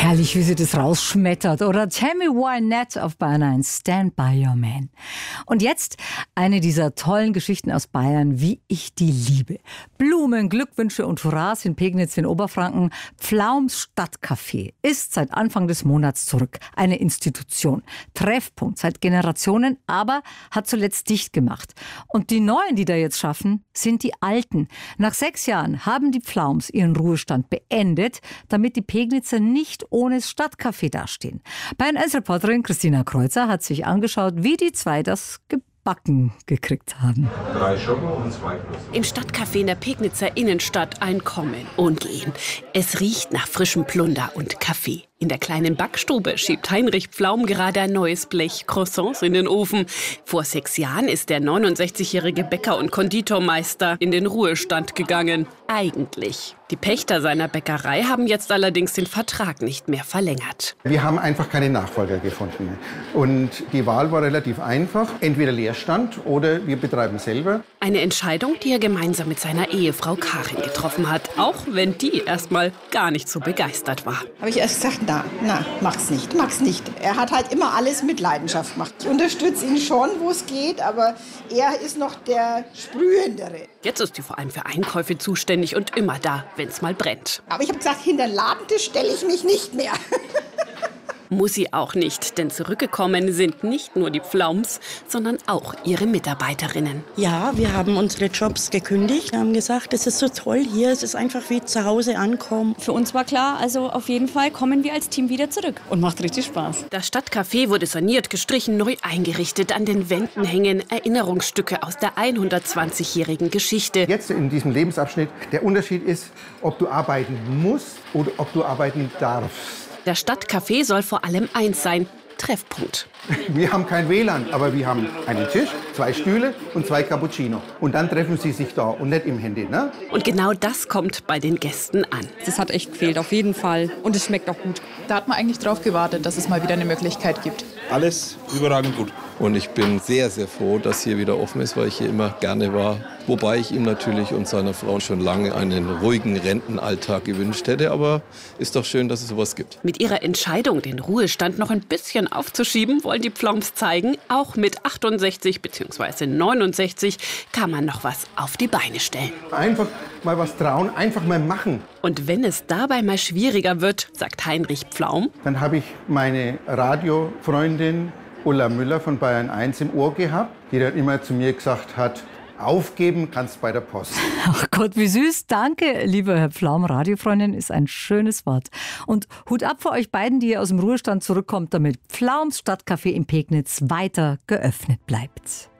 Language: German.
Herrlich, wie sie das rausschmettert. Oder Tammy Wynette auf Bayern 1, Stand by Your Man. Und jetzt eine dieser tollen Geschichten aus Bayern, wie ich die liebe. Blumen, Glückwünsche und Hurras in Pegnitz in Oberfranken. Pflaums Stadtcafé ist seit Anfang des Monats zurück. Eine Institution, Treffpunkt seit Generationen, aber hat zuletzt dicht gemacht. Und die Neuen, die da jetzt schaffen, sind die Alten. Nach 6 Jahren haben die Pflaums ihren Ruhestand beendet, damit die Pegnitzer nicht ohne Stadtcafé dastehen. Bayern 1 Reporterin Christina Kreuzer hat sich angeschaut, wie die zwei das gebacken gekriegt haben. 3 Schoko und 2 Plus. Im Stadtcafé in der Pegnitzer Innenstadt ein Kommen und Gehen. Es riecht nach frischem Plunder und Kaffee. In der kleinen Backstube schiebt Heinrich Pflaum gerade ein neues Blech Croissants in den Ofen. Vor 6 Jahren ist der 69-jährige Bäcker und Konditormeister in den Ruhestand gegangen. Eigentlich. Die Pächter seiner Bäckerei haben jetzt allerdings den Vertrag nicht mehr verlängert. Wir haben einfach keine Nachfolger gefunden. Und die Wahl war relativ einfach. Entweder Leerstand oder wir betreiben selber. Eine Entscheidung, die er gemeinsam mit seiner Ehefrau Karin getroffen hat. Auch wenn die erstmal gar nicht so begeistert war. Habe ich erst gesagt, mag's nicht. Er hat halt immer alles mit Leidenschaft gemacht. Ich unterstütze ihn schon, wo es geht, aber er ist noch der Sprühendere. Jetzt ist sie vor allem für Einkäufe zuständig und immer da, wenn es mal brennt. Aber ich habe gesagt, hinter den Ladentisch stelle ich mich nicht mehr. Muss sie auch nicht, denn zurückgekommen sind nicht nur die Pflaums, sondern auch ihre Mitarbeiterinnen. Ja, wir haben unsere Jobs gekündigt. Wir haben gesagt, es ist so toll hier, es ist einfach wie zu Hause ankommen. Für uns war klar, also auf jeden Fall kommen wir als Team wieder zurück. Und macht richtig Spaß. Das Stadtcafé wurde saniert, gestrichen, neu eingerichtet. An den Wänden hängen Erinnerungsstücke aus der 120-jährigen Geschichte. Jetzt in diesem Lebensabschnitt, der Unterschied ist, ob du arbeiten musst oder ob du arbeiten darfst. Das Stadtcafé soll vor allem eins sein: Treffpunkt. Wir haben kein WLAN, aber wir haben einen Tisch, 2 Stühle und 2 Cappuccino. Und dann treffen sie sich da und nicht im Handy, ne? Und genau das kommt bei den Gästen an. Das hat echt gefehlt, auf jeden Fall. Und es schmeckt auch gut. Da hat man eigentlich drauf gewartet, dass es mal wieder eine Möglichkeit gibt. Alles überragend gut. Und ich bin sehr, sehr froh, dass hier wieder offen ist, weil ich hier immer gerne war. Wobei ich ihm natürlich und seiner Frau schon lange einen ruhigen Rentenalltag gewünscht hätte. Aber ist doch schön, dass es sowas gibt. Mit ihrer Entscheidung, den Ruhestand noch ein bisschen aufzuschieben, wollen die Pflaums zeigen, auch mit 68 bzw. 69 kann man noch was auf die Beine stellen. Einfach mal was trauen, einfach mal machen. Und wenn es dabei mal schwieriger wird, sagt Heinrich Pflaum, Dann habe ich meine Radiofreundin Ulla Müller von Bayern 1 im Ohr gehabt, die dann immer zu mir gesagt hat, aufgeben kannst bei der Post. Ach Gott, wie süß. Danke, lieber Herr Pflaum. Radiofreundin ist ein schönes Wort. Und Hut ab für euch beiden, die ihr aus dem Ruhestand zurückkommt, damit Pflaums Stadtcafé in Pegnitz weiter geöffnet bleibt.